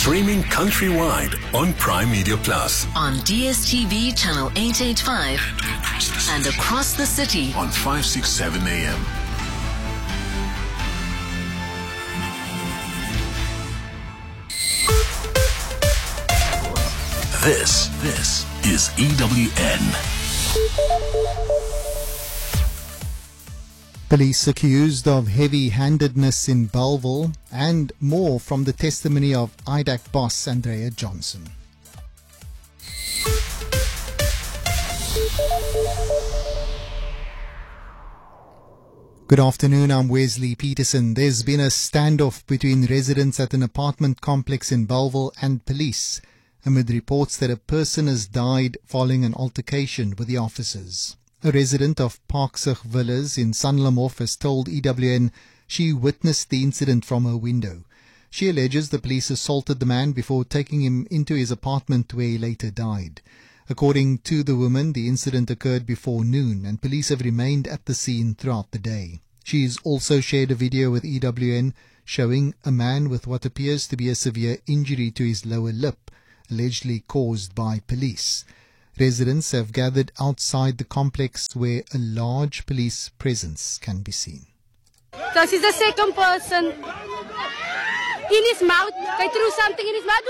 Streaming countrywide on Prime Media Plus. On DSTV channel 885 and across the city On 567 AM. This is EWN. Police accused of heavy-handedness in Bellville, and more from the testimony of IDAC boss Andrea Johnson. Good afternoon, I'm Wesley Peterson. There's been a standoff between residents at an apartment complex in Bellville and police, amid reports that a person has died following an altercation with the officers. A resident of Parksig Villas in Sanlamhof has told EWN she witnessed the incident from her window. She alleges the police assaulted the man before taking him into his apartment where he later died. According to the woman, the incident occurred before noon and police have remained at the scene throughout the day. She's also shared a video with EWN showing a man with what appears to be a severe injury to his lower lip, allegedly caused by police. Residents have gathered outside the complex where a large police presence can be seen. So he's the second person. In his mouth, they threw something in his mouth.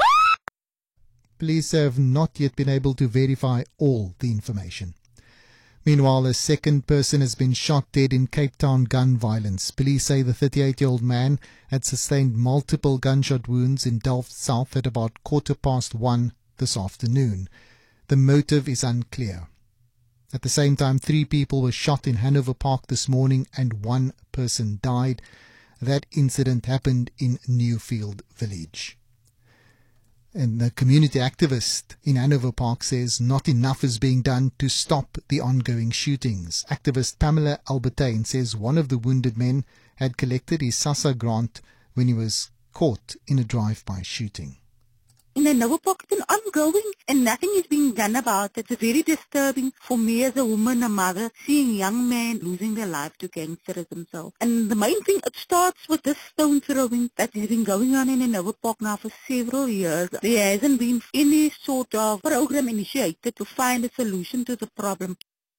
Police have not yet been able to verify all the information. Meanwhile, a second person has been shot dead in Cape Town gun violence. Police say the 38-year-old man had sustained multiple gunshot wounds in Delft South at about 1:15 this afternoon. The motive is unclear. At the same time, 3 people were shot in Hanover Park this morning and 1 person died. That incident happened in Newfield Village. And the community activist in Hanover Park says not enough is being done to stop the ongoing shootings. Activist Pamela Albertine says one of the wounded men had collected his SASSA grant when he was caught in a drive-by shooting. In the Hanover Park, it's been ongoing and nothing is being done about it. It's very disturbing for me as a woman, a mother, seeing young men losing their life to gangsterism. And the main thing, it starts with this stone throwing that has been going on in the Hanover Park now for several years. There hasn't been any sort of program initiated to find a solution to the problem.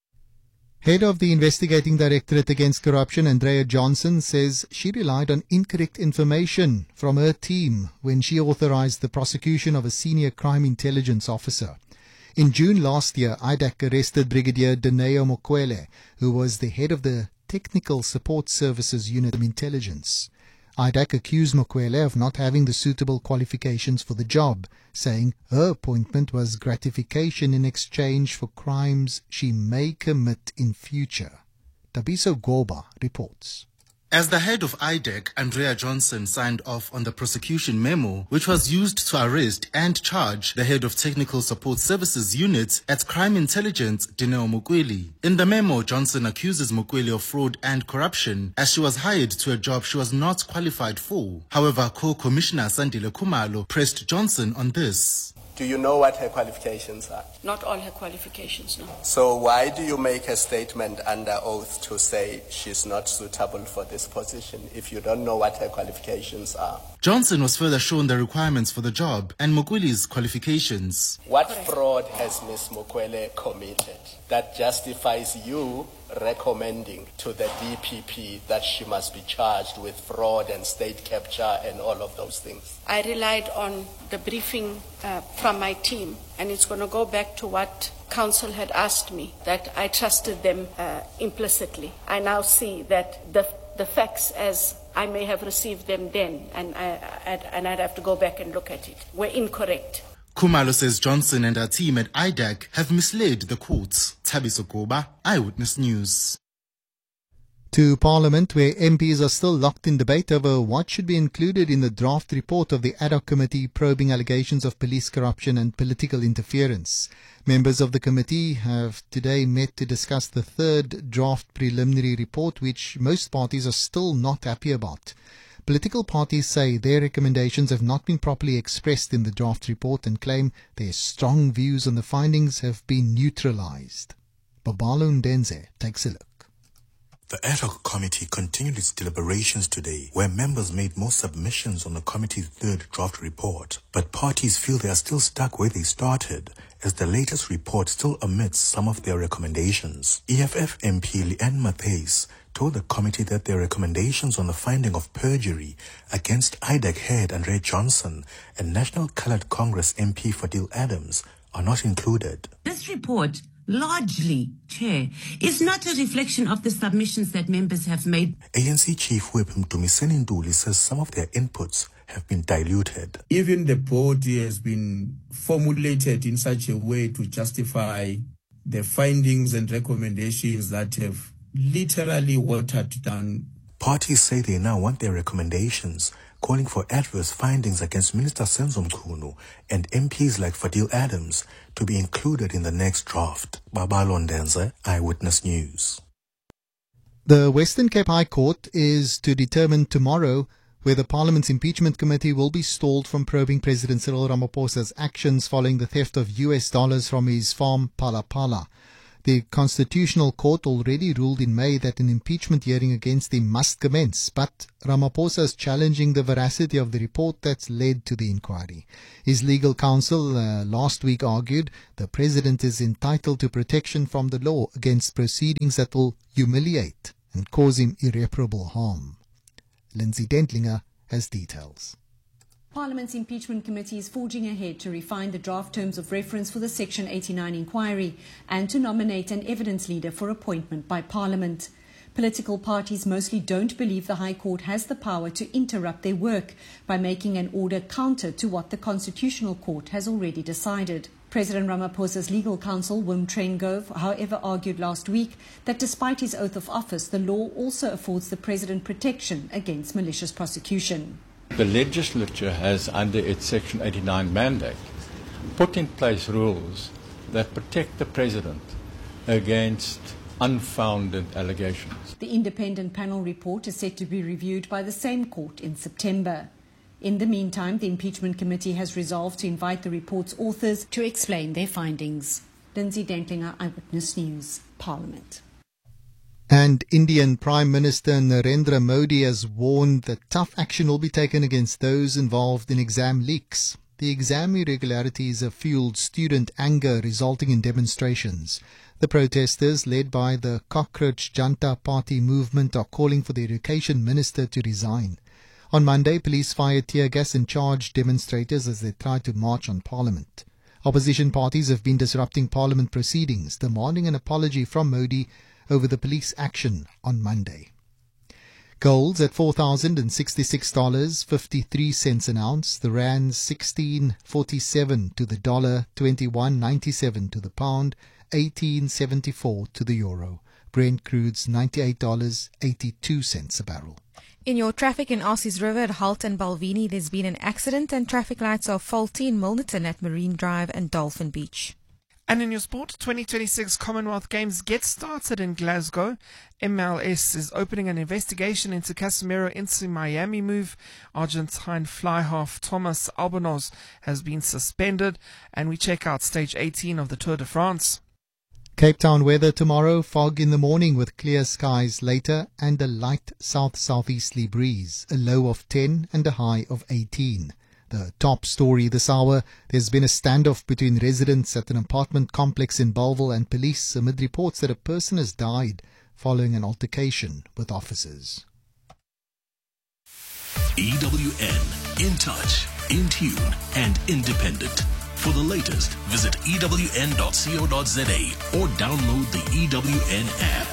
Head of the Investigating Directorate Against Corruption, Andrea Johnson, says she relied on incorrect information from her team when she authorized the prosecution of a senior crime intelligence officer. In June last year, IDAC arrested Brigadier Dineo Mokwele, who was the head of the Technical Support Services Unit of Intelligence. IDAC accused Mokwele of not having the suitable qualifications for the job, saying her appointment was gratification in exchange for crimes she may commit in future. Tabiso Goba reports. As the head of IDAC, Andrea Johnson signed off on the prosecution memo, which was used to arrest and charge the head of Technical Support Services Unit at Crime Intelligence, Dineo Mokwele. In the memo, Johnson accuses Mokwele of fraud and corruption as she was hired to a job she was not qualified for. However, Co-Commissioner Sandile Khumalo pressed Johnson on this. Do you know what her qualifications are? Not all her qualifications, no. So why do you make a statement under oath to say she's not suitable for this position if you don't know what her qualifications are? Johnson was further shown the requirements for the job and Mokwele's qualifications. What fraud has Ms. Mokwele committed that justifies you recommending to the DPP that she must be charged with fraud and state capture and all of those things? I relied on the briefing from my team, and it's going to go back to what council had asked me, that I trusted them implicitly. I now see that the facts as I may have received them then, and I'd have to go back and look at it, were incorrect. Khumalo says Johnson and her team at IDAC have misled the courts. Tabiso Goba, Eyewitness News. To Parliament, where MPs are still locked in debate over what should be included in the draft report of the ad hoc committee probing allegations of police corruption and political interference. Members of the committee have today met to discuss the third draft preliminary report, which most parties are still not happy about. Political parties say their recommendations have not been properly expressed in the draft report and claim their strong views on the findings have been neutralized. Babalo Ndenze takes a look. The ad hoc committee continued its deliberations today, where members made more submissions on the committee's third draft report. But parties feel they are still stuck where they started, as the latest report still omits some of their recommendations. EFF MP Leanne Matthys told the committee that their recommendations on the finding of perjury against IDEC head Andrea Johnson and National Coloured Congress MP Fadil Adams are not included. This report, largely, Chair, is not a reflection of the submissions that members have made. ANC Chief Whip Mdumiseni Nduli says some of their inputs have been diluted. Even the body has been formulated in such a way to justify the findings and recommendations that have literally watered down. Parties say they now want their recommendations, calling for adverse findings against Minister Senzo Mchunu and MPs like Fadil Adams to be included in the next draft. Babalo Ndenze, Eyewitness News. The Western Cape High Court is to determine tomorrow whether Parliament's impeachment committee will be stalled from probing President Cyril Ramaphosa's actions following the theft of US dollars from his farm Phala Phala. The Constitutional Court already ruled in May that an impeachment hearing against him must commence, but Ramaphosa is challenging the veracity of the report that's led to the inquiry. His legal counsel last week argued the president is entitled to protection from the law against proceedings that will humiliate and cause him irreparable harm. Lindsay Dentlinger has details. Parliament's impeachment committee is forging ahead to refine the draft terms of reference for the Section 89 inquiry and to nominate an evidence leader for appointment by Parliament. Political parties mostly don't believe the High Court has the power to interrupt their work by making an order counter to what the Constitutional Court has already decided. President Ramaphosa's legal counsel, Wim Trengove, however, argued last week that despite his oath of office, the law also affords the president protection against malicious prosecution. The legislature has, under its Section 89 mandate, put in place rules that protect the president against unfounded allegations. The independent panel report is set to be reviewed by the same court in September. In the meantime, the impeachment committee has resolved to invite the report's authors to explain their findings. Lindsay Dentlinger, Eyewitness News, Parliament. And Indian Prime Minister Narendra Modi has warned that tough action will be taken against those involved in exam leaks. The exam irregularities have fueled student anger, resulting in demonstrations. The protesters, led by the Cockroach Janta Party movement, are calling for the Education Minister to resign. On Monday, police fired tear gas and charged demonstrators as they tried to march on Parliament. Opposition parties have been disrupting Parliament proceedings, demanding an apology from Modi over the police action on Monday. Gold's at $4,066.53 an ounce. The rand's 16.47 to the dollar, 21.97 to the pound, 18.74 to the euro. Brent crude's $98.82 a barrel. In your traffic in Elsies River at Halt and Balvenie, there's been an accident and traffic lights are faulty in Milnerton at Marine Drive and Dolphin Beach. And in your sport, 2026 Commonwealth Games get started in Glasgow. MLS is opening an investigation into Casemiro into Miami move. Argentine fly half Thomas Albornoz has been suspended. And we check out stage 18 of the Tour de France. Cape Town weather tomorrow, fog in the morning with clear skies later and a light south-southeasterly breeze, a low of 10 and a high of 18. The top story this hour, there's been a standoff between residents at an apartment complex in Bellville and police amid reports that a person has died following an altercation with officers. EWN, in touch, in tune and independent. For the latest, visit ewn.co.za or download the EWN app.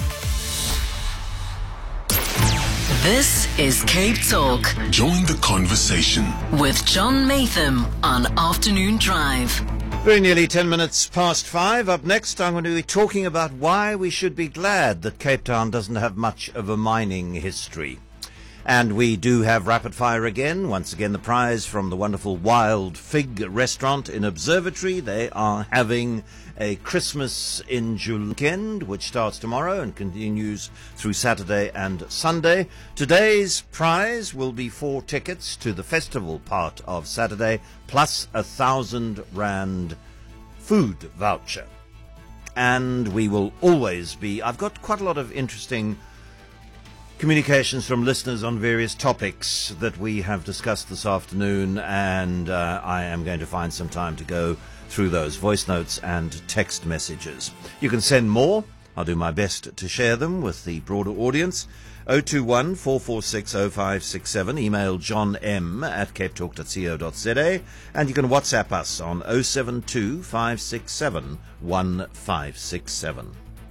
This is Cape Talk. Join the conversation with John Matham on Afternoon Drive. Very nearly 10 minutes past 5. Up next, I'm going to be talking about why we should be glad that Cape Town doesn't have much of a mining history. And we do have rapid fire again. Once again, the prize from the wonderful Wild Fig restaurant in Observatory. They are having a Christmas in July weekend, which starts tomorrow and continues through Saturday and Sunday. Today's prize will be 4 tickets to the festival part of Saturday, plus a R1,000 food voucher. and we will always be. I've got quite a lot of interesting communications from listeners on various topics that we have discussed this afternoon, and I am going to find some time to go through those voice notes and text messages. You can send more. I'll do my best to share them with the broader audience. 021 446 0567. Email johnm@capetalk.co.za. And you can WhatsApp us on 072 567 1567.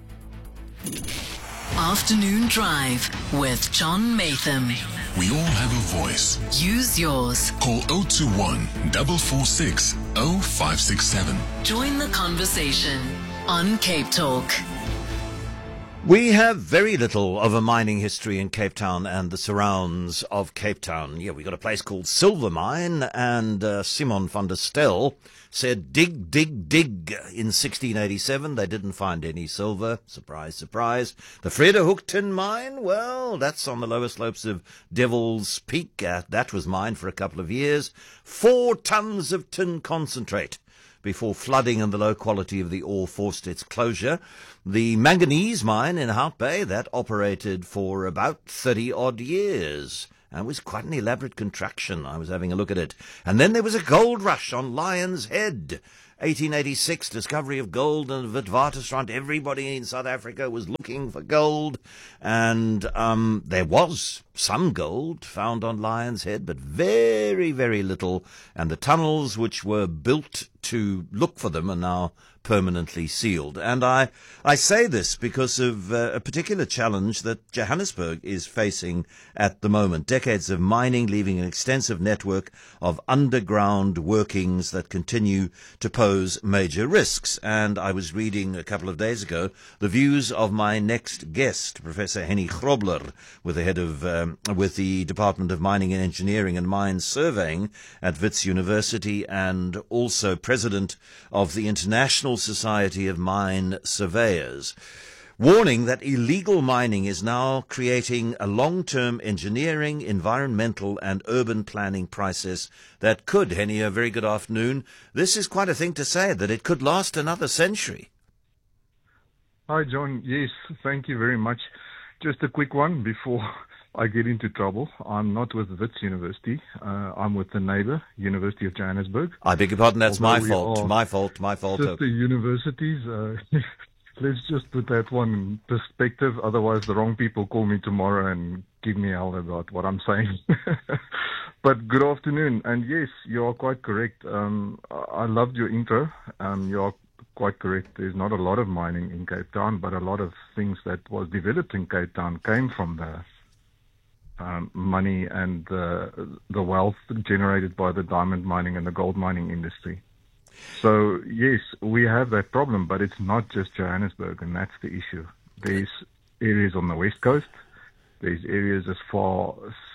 Afternoon Drive with John Maytham. We all have a voice. Use yours. Call 021 446 0567. Join the conversation on Cape Talk. We have very little of a mining history in Cape Town and the surrounds of Cape Town. Yeah, we got a place called Silver Mine, and Simon van der Stel said dig, dig, dig in 1687. They didn't find any silver. Surprise, surprise. The Frederhoek Tin Mine, well, that's on the lower slopes of Devil's Peak. That was mined for a couple of years. 4 tons of tin concentrate before flooding and the low quality of the ore forced its closure. The manganese mine in Hout Bay, that operated for about 30-odd years. And was quite an elaborate contraction. I was having a look at it. And then there was a gold rush on Lion's Head. 1886, discovery of gold in Witwatersrand. Everybody in South Africa was looking for gold. And there was some gold found on Lion's Head, but very, very little. And the tunnels which were built to look for them are now permanently sealed. And I say this because of a particular challenge that Johannesburg is facing at the moment. Decades of mining leaving an extensive network of underground workings that continue to pose major risks. And I was reading a couple of days ago the views of my next guest, Professor Henny Grobler, with the head of with the Department of Mining and Engineering and Mines Surveying at Wits University, and also president of the International Society of Mine Surveyors, warning that illegal mining is now creating a long-term engineering, environmental and urban planning process that could, Henny, a very good afternoon. This is quite a thing to say, that it could last another century. Hi, John. Yes, thank you very much. Just a quick one before I get into trouble. I'm not with Wits University. I'm with the neighbor, University of Johannesburg. I beg your pardon, that's my fault. My fault. Sister universities. Let's just put that one in perspective. Otherwise, the wrong people call me tomorrow and give me hell about what I'm saying. But good afternoon. And yes, you are quite correct. I loved your intro. You are quite correct. There's not a lot of mining in Cape Town, but a lot of things that was developed in Cape Town came from the money and the wealth generated by the diamond mining and the gold mining industry. So, yes, we have that problem, but it's not just Johannesburg, and that's the issue. There's areas on the west coast. There's areas as far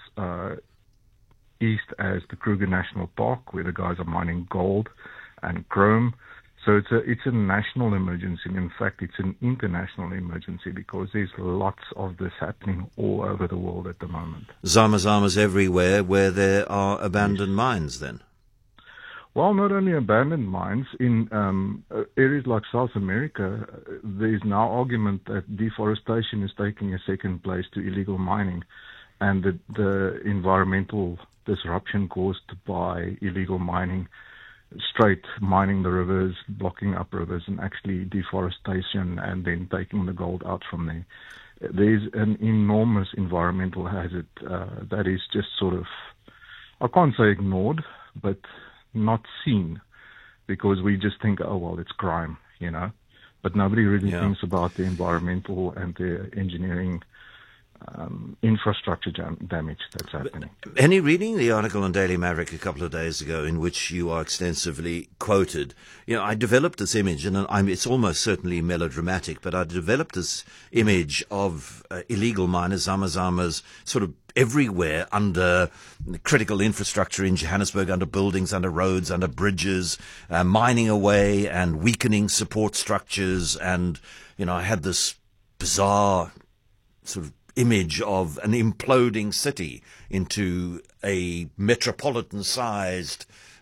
east as the Kruger National Park, where the guys are mining gold and chrome. So it's a national emergency. In fact, it's an international emergency because there's lots of this happening all over the world at the moment. Zama-zamas everywhere where there are abandoned mines then? Well, not only abandoned mines. In areas like South America, there's now argument that deforestation is taking a second place to illegal mining, and the environmental disruption caused by illegal mining, straight mining the rivers, blocking up rivers, and actually deforestation and then taking the gold out from there. There's an enormous environmental hazard that is just sort of, I can't say ignored, but not seen, because we just think, oh, well, it's crime, you know. But nobody really thinks about the environmental and the engineering infrastructure damage that's happening. Any reading the article on Daily Maverick a couple of days ago in which you are extensively quoted? You know, I developed this image, and it's almost certainly melodramatic, but I developed this image of illegal miners, zama-zamas, sort of everywhere under critical infrastructure in Johannesburg, under buildings, under roads, under bridges, mining away and weakening support structures. And, you know, I had this bizarre sort of image of an imploding city into a metropolitan-sized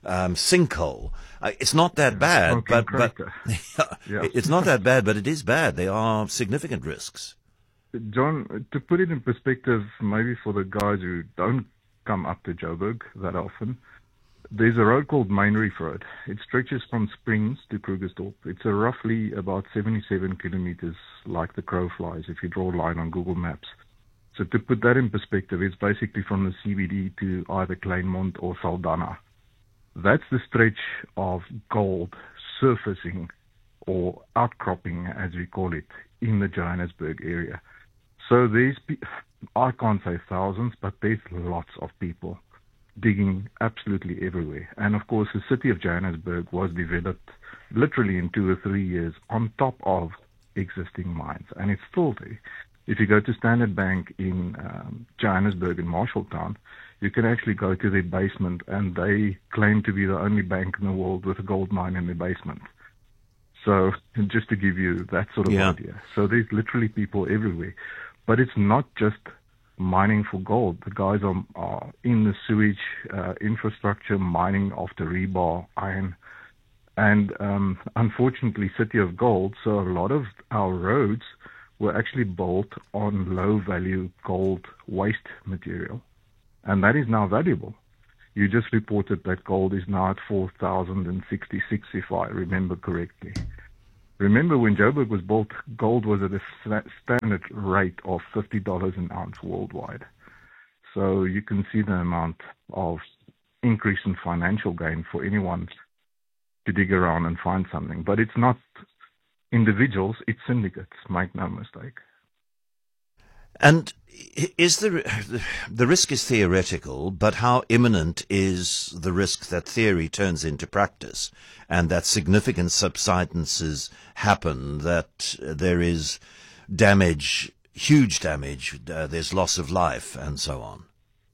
sinkhole. It's not that bad, but it's not that bad, but it is bad. There are significant risks. John, to put it in perspective, maybe for the guys who don't come up to Joburg that often, there's a road called Main Reef Road. It stretches from Springs to Krugersdorp. It's roughly about 77 kilometers, like the crow flies, if you draw a line on Google Maps. So to put that in perspective, it's basically from the CBD to either Kleinmond or Saldanha. That's the stretch of gold surfacing or outcropping, as we call it, in the Johannesburg area. So I can't say thousands, but there's lots of people digging absolutely everywhere. And of course, the city of Johannesburg was developed literally in 2 or 3 years on top of existing mines, and it's still there. If you go to Standard Bank in Johannesburg in Marshalltown, you can actually go to their basement, and they claim to be the only bank in the world with a gold mine in their basement. So just to give you that sort of idea. So there's literally people everywhere. But it's not just mining for gold. The guys are in the sewage infrastructure, mining after rebar, iron. And unfortunately, City of Gold, so a lot of our roads were actually built on low-value gold waste material. And that is now valuable. You just reported that gold is now at 4,066, if I remember correctly. Remember, when Joburg was built, gold was at a standard rate of $50 an ounce worldwide. So you can see the amount of increase in financial gain for anyone to dig around and find something. But it's not individuals, it's syndicates, make no mistake. And is the risk is theoretical, but how imminent is the risk that theory turns into practice and that significant subsidences happen, that there is damage, huge damage, there's loss of life and so on?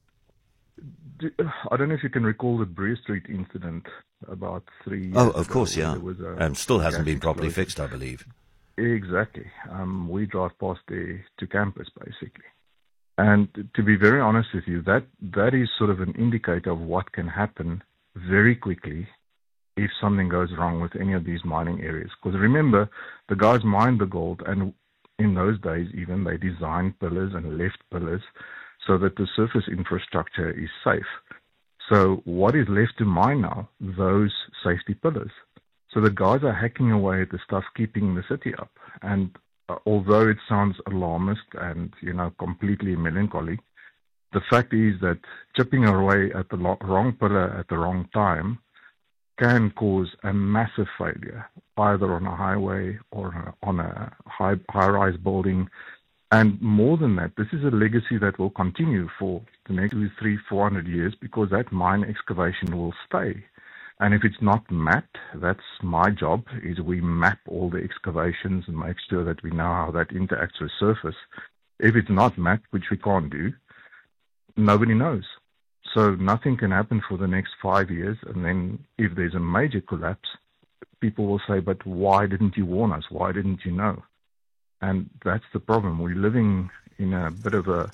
I don't know if you can recall the Breer Street incident about 3 years ago. Oh, of course, yeah. And still hasn't been properly fixed, I believe. Exactly. We drive past there to campus, basically. And to be very honest with you, that is sort of an indicator of what can happen very quickly if something goes wrong with any of these mining areas. Because remember, the guys mined the gold, and in those days even, they designed pillars and left pillars so that the surface infrastructure is safe. So what is left to mine now? Those safety pillars. So the guys are hacking away at the stuff keeping the city up. And although it sounds alarmist and, completely melancholy, the fact is that chipping away at the wrong pillar at the wrong time can cause a massive failure, either on a highway or on a high-rise building. And more than that, this is a legacy that will continue for the next 300-400 years, because that mine excavation will stay. And if it's not mapped, that's my job, is we map all the excavations and make sure that we know how that interacts with surface. If it's not mapped, which we can't do, nobody knows. So nothing can happen for the next 5 years. And then if there's a major collapse, people will say, but why didn't you warn us? Why didn't you know? And that's the problem. We're living in a bit of a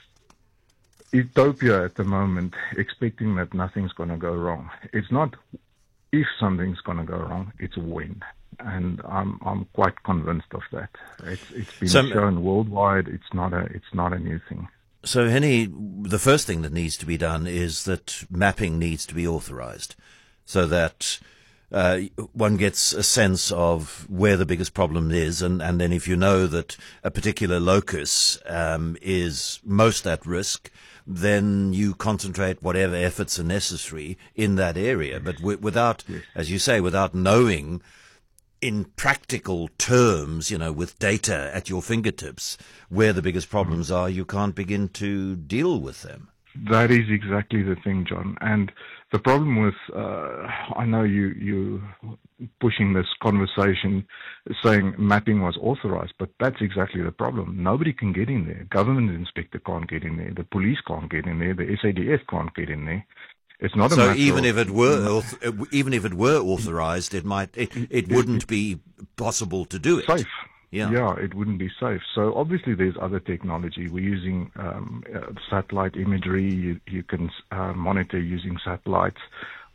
utopia at the moment, expecting that nothing's going to go wrong. It's not if something's going to go wrong, it's when. And I'm quite convinced of that. It's been shown worldwide. It's not a new thing. So, Henny, the first thing that needs to be done is that mapping needs to be authorized, so that one gets a sense of where the biggest problem is, and then if you know that a particular locus is most at risk, then you concentrate whatever efforts are necessary in that area. But without, as you say, without knowing in practical terms, with data at your fingertips, where the biggest problems are, you can't begin to deal with them. That is exactly the thing, John. And the problem with, I know you pushing this conversation saying mapping was authorized, but that's exactly the problem. Nobody can get in there. Government inspector can't get in there. The police can't get in there. The SADF can't get in there. It's not a matter even if it were authorized, it wouldn't be possible to do it. Safe. Yeah, it wouldn't be safe. So obviously there's other technology. We're using satellite imagery. You can monitor using satellites.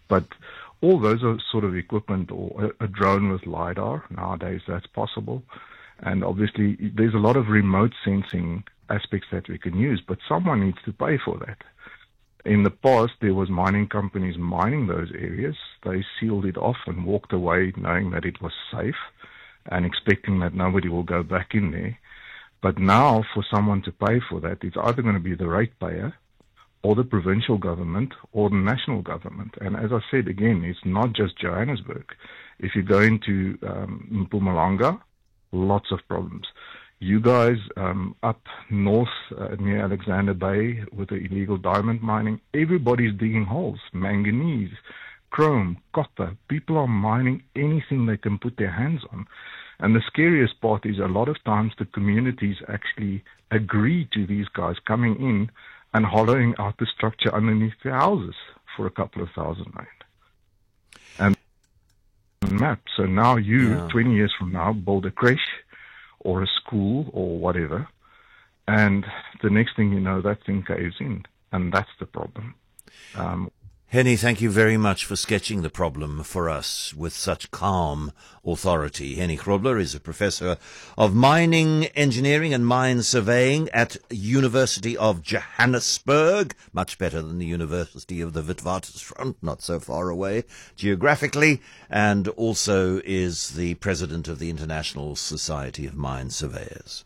But all those are sort of equipment, or a drone with LiDAR. Nowadays, that's possible. And obviously, there's a lot of remote sensing aspects that we can use, but someone needs to pay for that. In the past, there was mining companies mining those areas. They sealed it off and walked away knowing that it was safe and expecting that nobody will go back in there. But now, for someone to pay for that, it's either going to be the ratepayer or the provincial government or the national government. And as I said again, it's not just Johannesburg. If you go into Mpumalanga, lots of problems. You guys up north near Alexander Bay with the illegal diamond mining, everybody's digging holes, manganese, chrome, copper. People are mining anything they can put their hands on. And the scariest part is a lot of times the communities actually agree to these guys coming in and hollowing out the structure underneath their houses for a couple of $1,000. And map. So now 20 years from now, build a creche or a school or whatever, and the next thing you know, that thing caves in, and that's the problem. Henny, thank you very much for sketching the problem for us with such calm authority. Henny Grobler is a professor of mining engineering and mine surveying at University of Johannesburg, much better than the University of the Witwatersrand, not so far away geographically, and also is the president of the International Society of Mine Surveyors.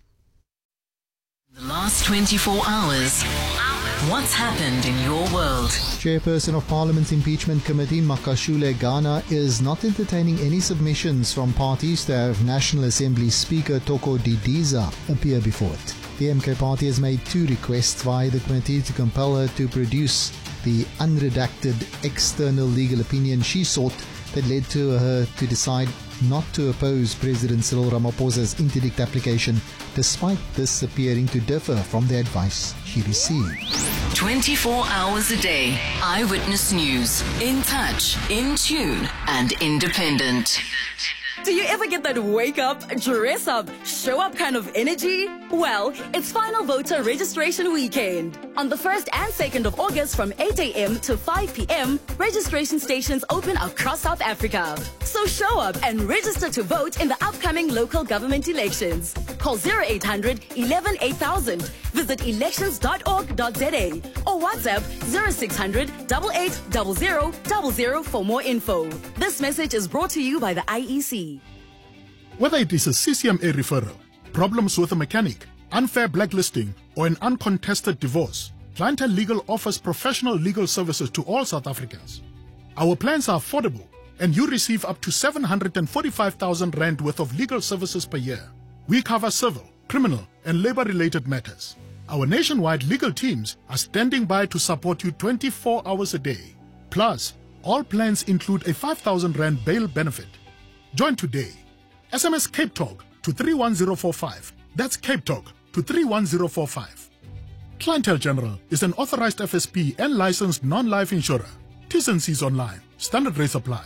The last 24 hours. What's happened in your world? Chairperson of Parliament's Impeachment Committee, Makashule Ghana, is not entertaining any submissions from parties to have National Assembly Speaker Toko Didiza appear before it. The MK party has made 2 requests via the committee to compel her to produce the unredacted external legal opinion she sought that led to her to decide not to oppose President Cyril Ramaphosa's interdict application, despite this appearing to differ from the advice she received. 24 hours a day. Eyewitness News. In touch, in tune, and independent. Do you ever get that wake up, dress up, show up kind of energy? Well, it's final voter registration weekend. On the 1st and 2nd of August from 8 a.m. to 5 p.m., registration stations open across South Africa. So show up and register to vote in the upcoming local government elections. Call 0800 11 8000. Visit elections.org.za or WhatsApp 0600 8800 00 for more info. This message is brought to you by the IEC. Whether it is a CCMA referral, problems with a mechanic, unfair blacklisting, or an uncontested divorce, Clientele Legal offers professional legal services to all South Africans. Our plans are affordable, and you receive up to 745,000 Rand worth of legal services per year. We cover civil, criminal, and labor-related matters. Our nationwide legal teams are standing by to support you 24 hours a day. Plus, all plans include a 5,000 Rand bail benefit. Join today. SMS Cape Talk to 31045. That's Cape Talk to 31045. Clientele General is an authorized FSP and licensed non-life insurer. T's and C's online. Standard rates apply.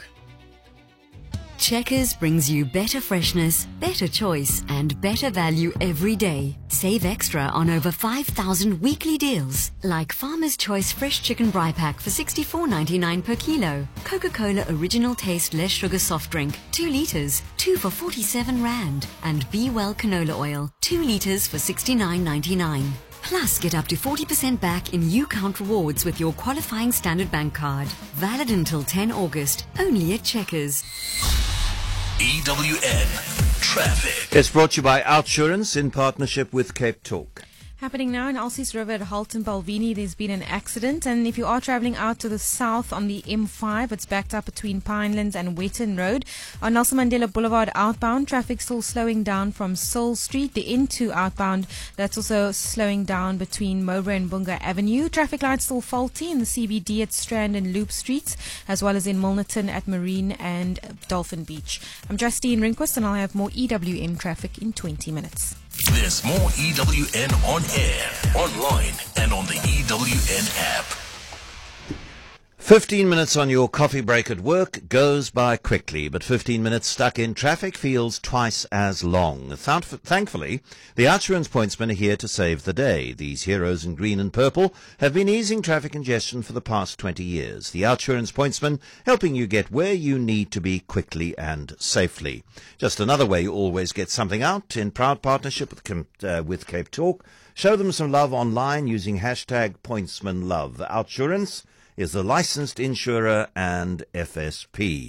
Checkers brings you better freshness, better choice, and better value every day. Save extra on over 5,000 weekly deals, like Farmer's Choice Fresh Chicken Braai Pack for $64.99 per kilo, Coca-Cola Original Taste Less Sugar Soft Drink, 2 litres, 2 for 47 Rand, and Be Well Canola Oil, 2 litres for $69.99. Plus, get up to 40% back in UCount rewards with your qualifying Standard Bank card. Valid until 10 August, only at Checkers. EWN Traffic. It's brought to you by Outsurance in partnership with Cape Talk. Happening now in Elsies River at Halton Balvenie, there's been an accident, and if you are travelling out to the south on the M5, it's backed up between Pinelands and Wetton Road. On Nelson Mandela Boulevard outbound, traffic still slowing down from Seoul Street. The N2 outbound, that's also slowing down between Mowbray and Bunga Avenue. Traffic lights still faulty in the CBD at Strand and Loop Streets, as well as in Milnerton at Marine and Dolphin Beach. I'm Justine Rinquist, and I'll have more EWN traffic in 20 minutes. There's more EWN on air, online, and on the EWN app. 15 minutes on your coffee break at work goes by quickly, but 15 minutes stuck in traffic feels twice as long. Thankfully, the OUTsurance pointsmen are here to save the day. These heroes in green and purple have been easing traffic congestion for the past 20 years. The OUTsurance pointsmen helping you get where you need to be quickly and safely. Just another way you always get something out in proud partnership with Cape Talk. Show them some love online using hashtag #PointsmanLove. OUTsurance is the licensed insurer and FSP.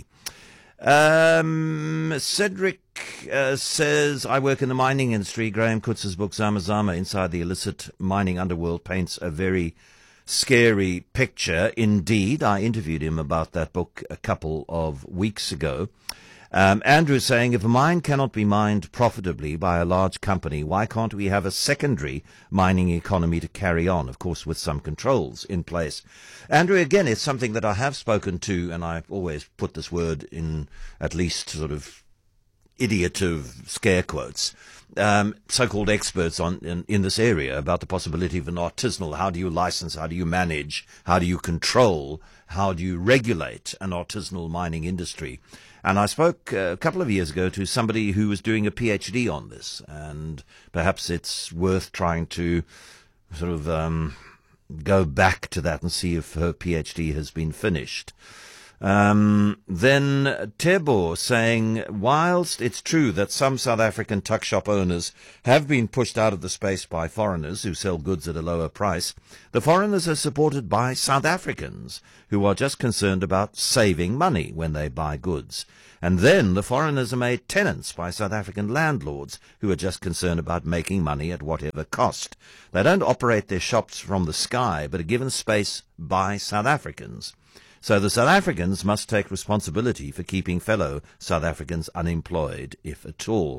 Cedric says, I work in the mining industry. Graham Kutz's book, Zama Zama, Inside the Illicit Mining Underworld, paints a very scary picture. Indeed, I interviewed him about that book a couple of weeks ago. Andrew saying, if a mine cannot be mined profitably by a large company, why can't we have a secondary mining economy to carry on, of course, with some controls in place? Andrew, again, it's something that I have spoken to, and I always put this word in at least sort of idiotive scare quotes, so-called experts in this area about the possibility of an artisanal. How do you license? How do you manage? How do you control? How do you regulate an artisanal mining industry? And I spoke a couple of years ago to somebody who was doing a PhD on this, and perhaps it's worth trying to sort of go back to that and see if her PhD has been finished. Then Tebo saying, whilst it's true that some South African tuck shop owners have been pushed out of the space by foreigners who sell goods at a lower price, the foreigners are supported by South Africans who are just concerned about saving money when they buy goods. And then the foreigners are made tenants by South African landlords who are just concerned about making money at whatever cost. They don't operate their shops from the sky, but are given space by South Africans. So the South Africans must take responsibility for keeping fellow South Africans unemployed, if at all.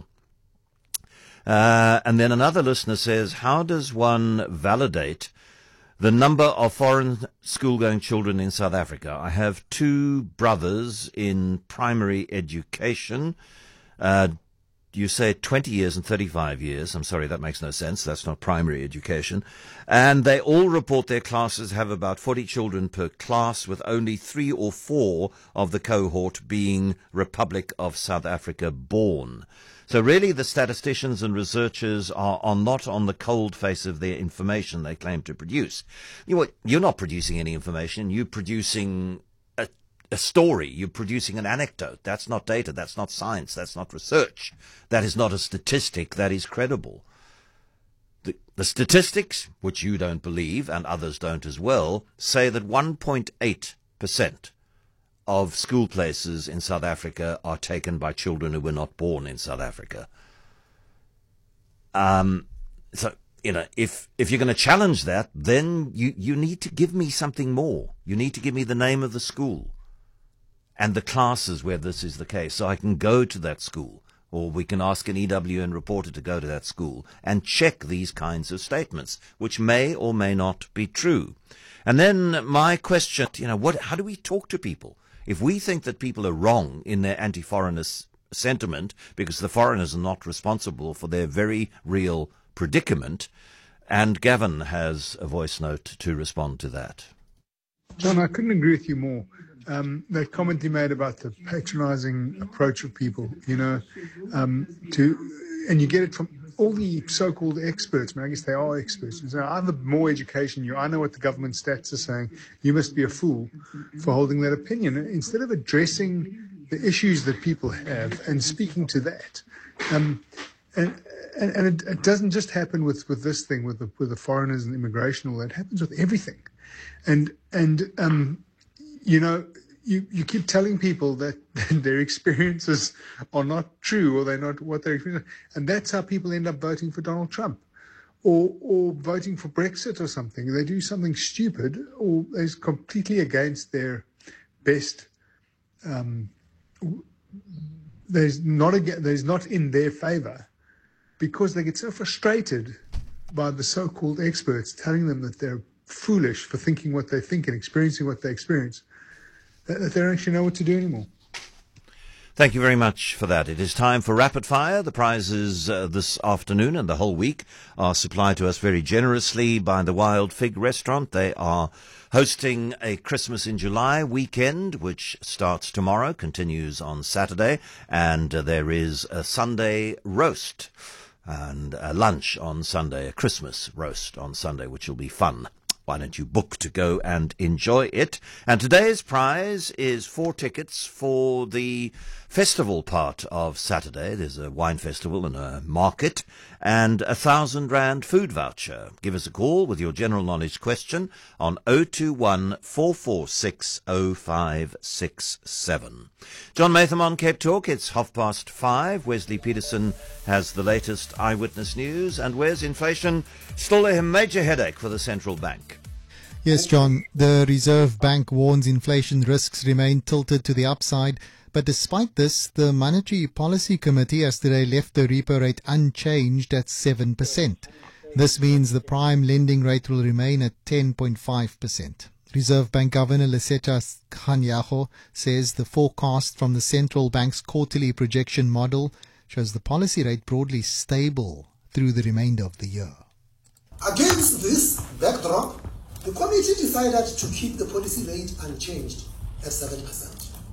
And then another listener says, how does one validate the number of foreign school-going children in South Africa? I have two brothers in primary education. You say 20 years and 35 years. I'm sorry, that makes no sense. That's not primary education. And they all report their classes have about 40 children per class, with only 3 or 4 of the cohort being Republic of South Africa born. So really the statisticians and researchers are not on the cold face of their information they claim to produce. You're not producing any information. You're producing a story. You're producing an anecdote. That's not data. That's not science. That's not research. That is not a statistic that is credible. The statistics, which you don't believe and others don't as well, say that 1.8% of school places in South Africa are taken by children who were not born in South Africa. So, if you're going to challenge that, then you need to give me something more. You need to give me the name of the school and the classes where this is the case, so I can go to that school, or we can ask an EWN reporter to go to that school and check these kinds of statements, which may or may not be true. And then my question, how do we talk to people? If we think that people are wrong in their anti-foreigner sentiment because the foreigners are not responsible for their very real predicament, and Gavin has a voice note to respond to that. John, I couldn't agree with you more. That comment you made about the patronizing approach of people, and you get it from all the so-called experts. I guess they are experts. So I have more education than you. I know what the government stats are saying. You must be a fool for holding that opinion. Instead of addressing the issues that people have and speaking to that, and it doesn't just happen with this thing, with the foreigners and immigration, all that. It happens with everything. You keep telling people that their experiences are not true, or they're not what they're experiencing, and that's how people end up voting for Donald Trump, or voting for Brexit or something. They do something stupid, or is completely against their best. There's not in their favor, because they get so frustrated by the so-called experts telling them that they're foolish for thinking what they think and experiencing what they experience, that they don't actually know what to do anymore. Thank you very much for that. It is time for Rapid Fire. The prizes this afternoon and the whole week are supplied to us very generously by the Wild Fig Restaurant. They are hosting a Christmas in July weekend, which starts tomorrow, continues on Saturday, and there is a Sunday roast and a lunch on Sunday, a Christmas roast on Sunday, which will be fun. Why don't you book to go and enjoy it? And today's prize is 4 tickets for the festival part of Saturday. There's a wine festival and a market, and a 1,000 Rand food voucher. Give us a call with your general knowledge question on 021 446 0567. John Matham on Cape Talk. It's 5:30. Wesley Peterson has the latest eyewitness news. And where's inflation? Still a major headache for the central bank. Yes, John. The Reserve Bank warns inflation risks remain tilted to the upside. But despite this, the Monetary Policy Committee has today left the repo rate unchanged at 7%. This means the prime lending rate will remain at 10.5%. Reserve Bank Governor Lesetja Kganyago says the forecast from the central bank's quarterly projection model shows the policy rate broadly stable through the remainder of the year. Against this backdrop, the committee decided to keep the policy rate unchanged at 7%.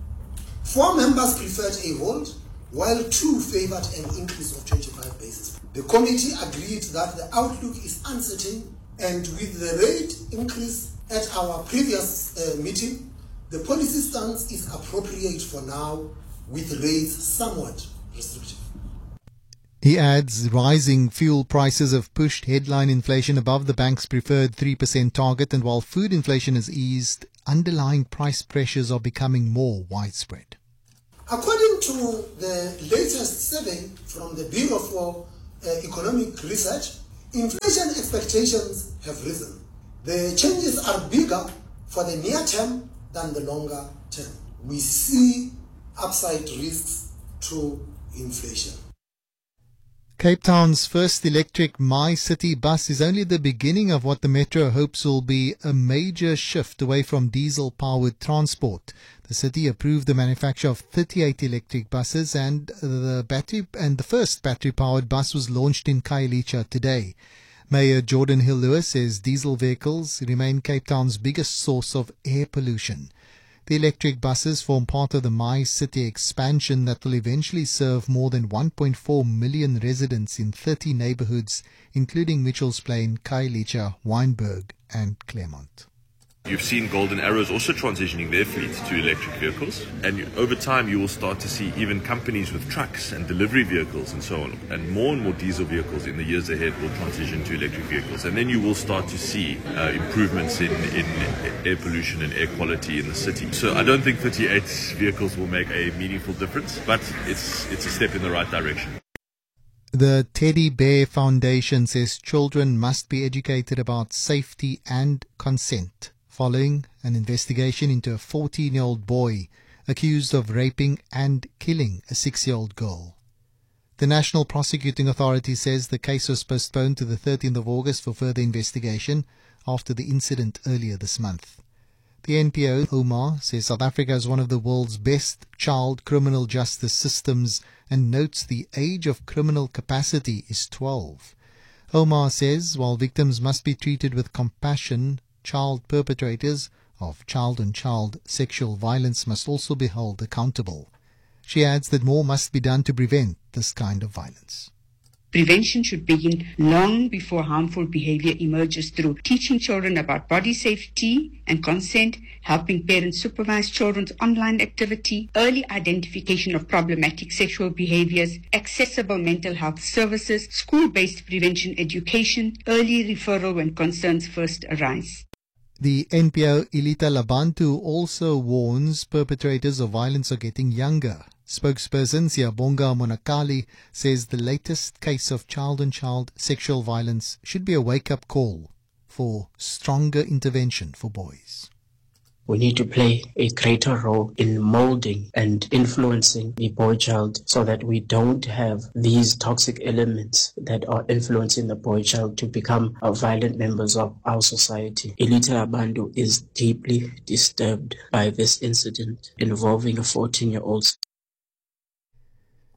4 members preferred a hold, while 2 favored an increase of 25 basis points. The committee agreed that the outlook is uncertain, and with the rate increase at our previous meeting, the policy stance is appropriate for now, with rates somewhat restrictive. He adds rising fuel prices have pushed headline inflation above the bank's preferred 3% target, and while food inflation has eased, underlying price pressures are becoming more widespread. According to the latest survey from the Bureau for Economic Research, inflation expectations have risen. The changes are bigger for the near term than the longer term. We see upside risks to inflation. Cape Town's first electric MyCiti bus is only the beginning of what the Metro hopes will be a major shift away from diesel-powered transport. The city approved the manufacture of 38 electric buses, and the first battery-powered bus was launched in Khayelitsha today. Mayor Jordan Hill-Lewis says diesel vehicles remain Cape Town's biggest source of air pollution. The electric buses form part of the MyCiti expansion that will eventually serve more than 1.4 million residents in 30 neighborhoods, including Mitchell's Plain, Khayelitsha, Wynberg and Claremont. You've seen Golden Arrows also transitioning their fleet to electric vehicles, and over time you will start to see even companies with trucks and delivery vehicles and so on, and more diesel vehicles in the years ahead will transition to electric vehicles, and then you will start to see improvements in air pollution and air quality in the city. So I don't think 38 vehicles will make a meaningful difference, but it's a step in the right direction. The Teddy Bear Foundation says children must be educated about safety and consent, following an investigation into a 14-year-old boy accused of raping and killing a 6-year-old girl. The National Prosecuting Authority says the case was postponed to the 13th of August for further investigation after the incident earlier this month. The NPO, Omar, says South Africa is one of the world's best child criminal justice systems and notes the age of criminal capacity is 12. Omar says while victims must be treated with compassion, child perpetrators of child-on-child sexual violence must also be held accountable. She adds that more must be done to prevent this kind of violence. Prevention should begin long before harmful behavior emerges through teaching children about body safety and consent, helping parents supervise children's online activity, early identification of problematic sexual behaviors, accessible mental health services, school-based prevention education, early referral when concerns first arise. The NPO Ilita Labantu also warns perpetrators of violence are getting younger. Spokesperson Siyabonga Monakali says the latest case of child-on-child sexual violence should be a wake-up call for stronger intervention for boys. We need to play a greater role in molding and influencing the boy child so that we don't have these toxic elements that are influencing the boy child to become violent members of our society. Ilita Labantu is deeply disturbed by this incident involving a 14-year-old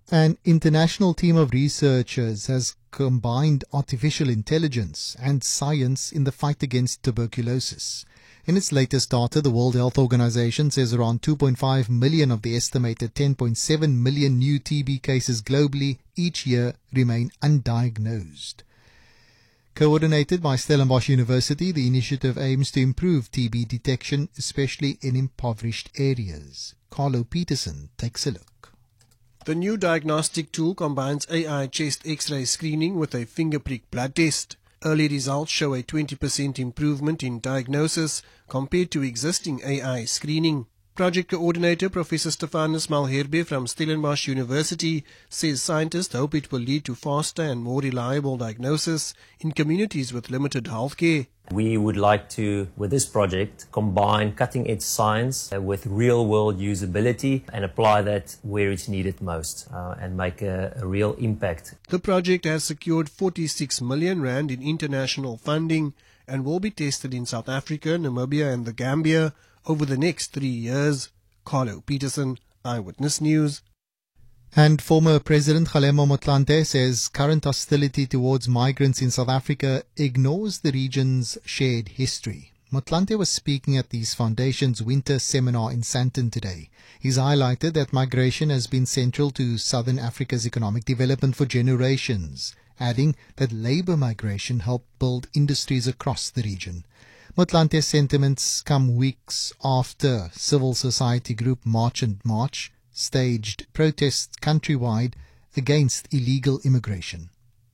An international team of researchers has combined artificial intelligence and science in the fight against tuberculosis. In its latest data, the World Health Organization says around 2.5 million of the estimated 10.7 million new TB cases globally each year remain undiagnosed. Coordinated by Stellenbosch University, the initiative aims to improve TB detection, especially in impoverished areas. Carlo Peterson takes a look. The new diagnostic tool combines AI chest X-ray screening with a finger prick blood test. Early results show a 20% improvement in diagnosis compared to existing AI screening. Project coordinator Professor Stefanus Malherbe from Stellenbosch University says scientists hope it will lead to faster and more reliable diagnosis in communities with limited healthcare. We would like to, with this project, combine cutting-edge science with real-world usability and apply that where it's needed most and make a real impact. The project has secured 46 million rand in international funding and will be tested in South Africa, Namibia and the Gambia over the next 3 years. Carlo Peterson, Eyewitness News. And former President Kgalema Motlanthe says current hostility towards migrants in South Africa ignores the region's shared history. Motlanthe was speaking at the Foundation's winter seminar in Sandton today. He's highlighted that migration has been central to Southern Africa's economic development for generations, adding that labour migration helped build industries across the region. Motlanthe's sentiments come weeks after civil society group March and March staged protests countrywide against illegal immigration.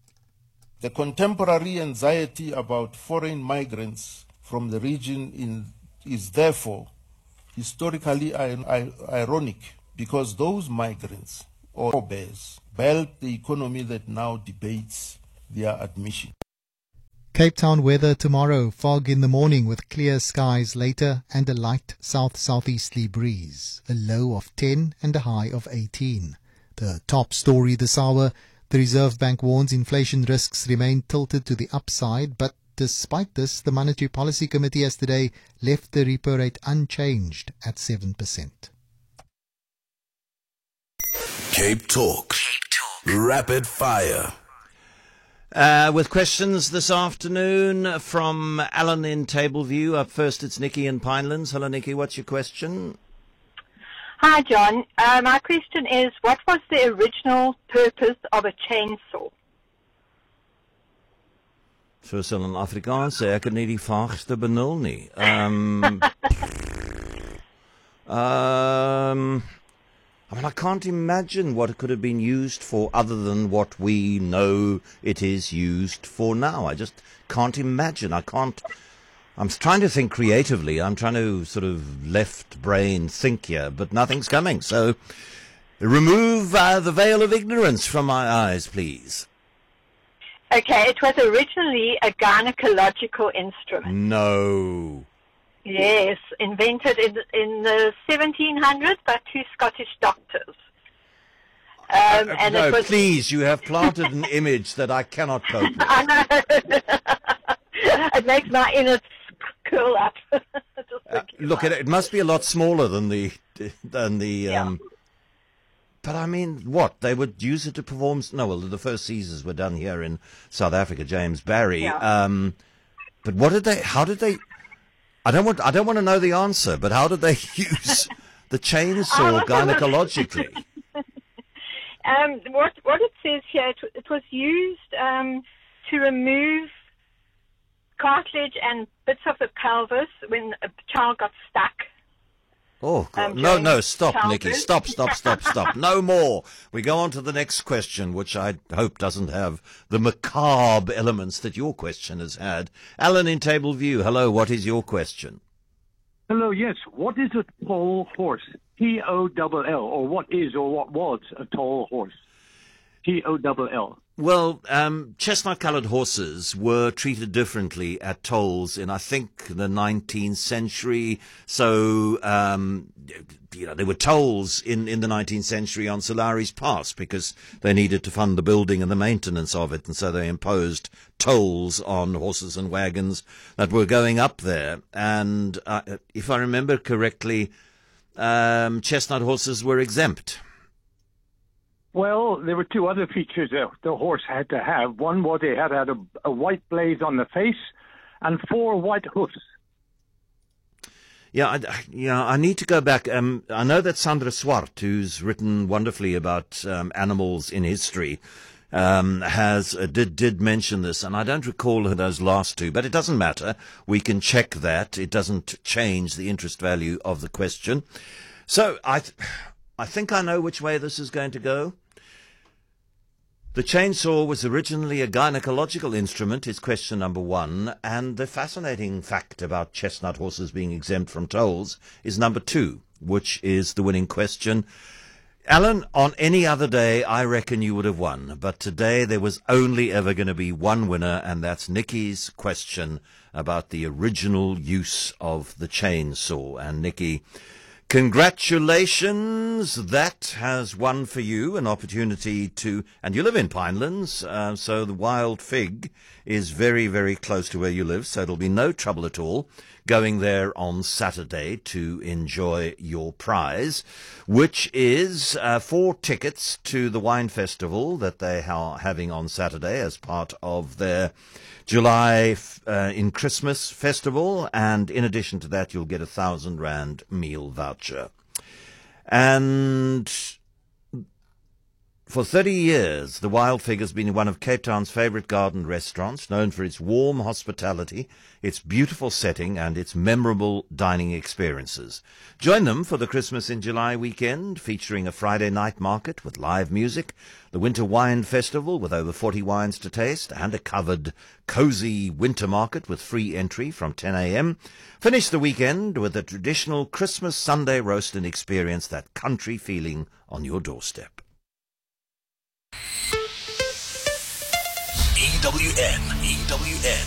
The contemporary anxiety about foreign migrants from the region is therefore historically ironic, because those migrants or bears built the economy that now debates their admission. Cape Town weather tomorrow, fog in the morning with clear skies later and a light south-southeasterly breeze, a low of 10 and a high of 18. The top story this hour, the Reserve Bank warns inflation risks remain tilted to the upside, but despite this, the Monetary Policy Committee has today left the repo rate unchanged at 7%. Cape Talk. Rapid Fire. With questions this afternoon from Alan in Tableview. Up first, it's Nikki in Pinelands. Hello, Nikki. What's your question? Hi, John. My question is, what was the original purpose of a chainsaw? Versal in Afrikaans sê ek het nie die vaagste benul nie. I mean, I can't imagine what it could have been used for other than what we know it is used for now. I just can't imagine. I'm trying to think creatively. I'm trying to sort of left brain think here, but nothing's coming. So remove the veil of ignorance from my eyes, please. Okay, it was originally a gynecological instrument. No. Yes, invented in the 1700s by two Scottish doctors. And no, it was please, you have planted an image that I cannot cope with. I know. It makes my innards curl up. Look, it must be a lot smaller than the. But I mean, what? They would use it to perform. No, well, the first Caesars were done here in South Africa. James Barry. Yeah. But what did they? How did they? I don't want to know the answer, but how did they use the chainsaw gynecologically? What it says here, it was used to remove cartilage and bits of the pelvis when a child got stuck. Oh, God. No, stop, Nikki. Stop. No more. We go on to the next question, which I hope doesn't have the macabre elements that your question has had. Alan in Tableview, hello, what is your question? Hello, yes. What is a tall horse? T-O-double-L, or what is or what was a tall horse? T-O-double-L. Well, chestnut-coloured horses were treated differently at tolls in, I think, the 19th century. So, there were tolls in the 19th century on Solaris Pass because they needed to fund the building and the maintenance of it. And so they imposed tolls on horses and wagons that were going up there. And if I remember correctly, chestnut horses were exempt. Well, there were two other features the horse had to have. One was it had a white blaze on the face and 4 white hoofs. Yeah, I need to go back. I know that Sandra Swart, who's written wonderfully about animals in history, did mention this, and I don't recall those last two, but it doesn't matter. We can check that. It doesn't change the interest value of the question. So I think I know which way this is going to go. The chainsaw was originally a gynecological instrument, is question number 1, and the fascinating fact about chestnut horses being exempt from tolls is number 2, which is the winning question. Alan, on any other day, I reckon you would have won, but today there was only ever going to be one winner, and that's Nikki's question about the original use of the chainsaw. And Nikki, congratulations, that has won for you an opportunity to, and you live in Pinelands, so the Wild Fig is very, very close to where you live, so it'll be no trouble at all going there on Saturday to enjoy your prize, which is 4 tickets to the wine festival that they are having on Saturday as part of their July in Christmas festival, and in addition to that you'll get a 1,000 Rand meal voucher. And for 30 years, the Wild Fig has been one of Cape Town's favourite garden restaurants, known for its warm hospitality, its beautiful setting and its memorable dining experiences. Join them for the Christmas in July weekend, featuring a Friday night market with live music, the Winter Wine Festival with over 40 wines to taste, and a covered, cosy winter market with free entry from 10 a.m. Finish the weekend with a traditional Christmas Sunday roast and experience that country feeling on your doorstep. EWN